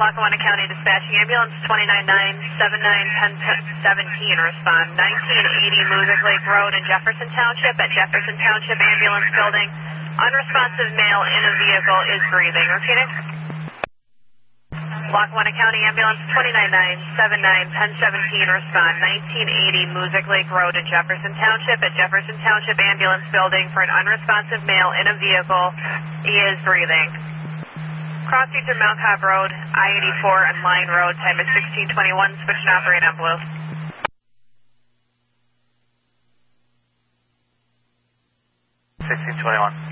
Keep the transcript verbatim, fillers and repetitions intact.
Lackawanna County Dispatching Ambulance two nine nine seven nine one zero seventeen. Respond nineteen eighty Music Lake Road in Jefferson Township at Jefferson Township Ambulance Building. Unresponsive male in a vehicle is breathing. Repeating. Lackawanna County Ambulance two nine nine seven nine one zero seventeen. Respond nineteen eighty Music Lake Road in Jefferson Township at Jefferson Township Ambulance Building for an unresponsive male in a vehicle. He is breathing. Crossing through Mount Cobb Road, I eighty-four and Line Road, time is sixteen twenty-one, switch to operate on blue. sixteen twenty-one.